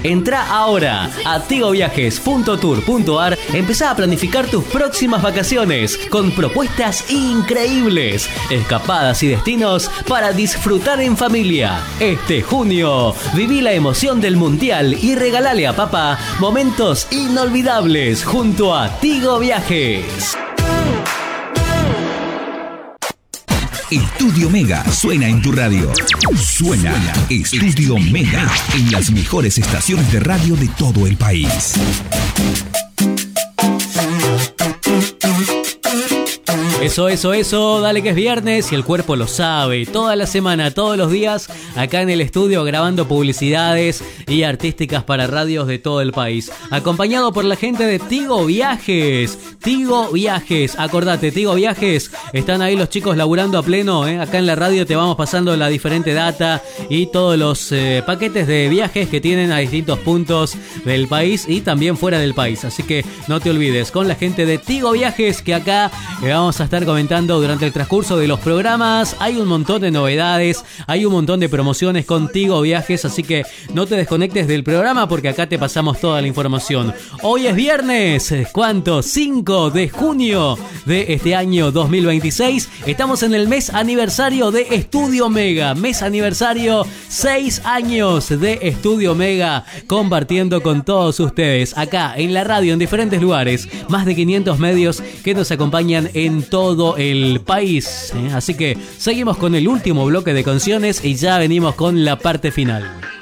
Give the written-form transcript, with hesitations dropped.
Entrá ahora a tigoviajes.tour.ar, empezá a planificar tus próximas vacaciones con propuestas increíbles, escapadas y destinos para disfrutar en familia. Este junio, viví la emoción del Mundial y regalale a papá momentos inolvidables junto a Tigo Viajes. Estudio Mega suena en tu radio. Suena Estudio Mega en las mejores estaciones de radio de todo el país. Eso, dale que es viernes y el cuerpo lo sabe. Toda la semana, todos los días, acá en el estudio grabando publicidades y artísticas para radios de todo el país. Acompañado por la gente de Tigo Viajes. Tigo Viajes, acordate, Tigo Viajes, están ahí los chicos laburando a pleno, Acá en la radio te vamos pasando la diferente data y todos los paquetes de viajes que tienen a distintos puntos del país y también fuera del país. Así que no te olvides, con la gente de Tigo Viajes, que acá vamos a estar comentando durante el transcurso de los programas. Hay un montón de novedades, hay un montón de promociones con Tigo Viajes, así que no te desconectes del programa porque acá te pasamos toda la información. Hoy es viernes, ¿cuánto? 5 de junio de este año 2026. Estamos en el mes aniversario de Estudio Mega, mes aniversario, 6 años de Estudio Mega, compartiendo con todos ustedes acá en la radio, en diferentes lugares, más de 500 medios que nos acompañan en todo el país. Así que seguimos con el último bloque de canciones y ya venimos con la parte final.